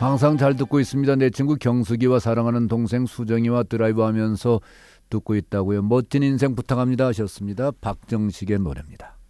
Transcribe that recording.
항상 잘 듣고 있습니다. 내 친구 경숙이와 사랑하는 동생 수정이와 드라이브하면서 듣고 있다고요. 멋진 인생 부탁합니다 하셨습니다. 박정식의 노래입니다.